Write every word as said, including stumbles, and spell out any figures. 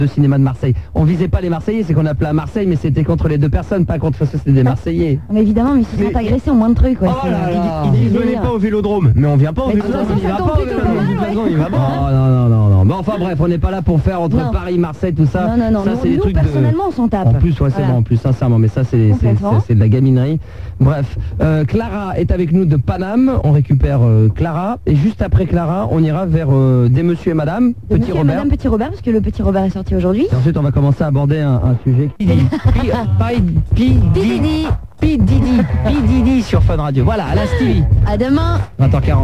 de cinéma de Marseille. On visait pas les Marseillais, c'est qu'on appelait à Marseille, mais c'était contre les deux personnes, pas contre parce que c'était des Marseillais. Mais évidemment, mais ils se sont agressés en moins de trucs. Ouais, oh là là, ils ils venaient pas au Vélodrome. Mais on vient pas au Vélodrome, on y va pas au Vélodrome. De toute façon, il va pas. Oh non, non, non, non. Bon, enfin bref, on n'est pas là pour faire entre non. Paris, Marseille, tout ça. Non, non, non. Ça, c'est des trucs personnellement, de... on s'en tape. En plus, ouais, c'est voilà. Bon, en plus, sincèrement, mais ça, c'est de la gaminerie. Bref, euh, Clara est avec nous de Paname. On récupère euh, Clara. Et juste après Clara, on ira vers euh, des monsieur et madame, de petit monsieur Robert. Et madame Petit Robert, parce que le petit Robert est sorti aujourd'hui. Et ensuite, on va commencer à aborder un, un sujet qui dit P Diddy, P Diddy, P Diddy sur Fun Radio. Voilà, à la Stevie. À demain. vingt heures quarante.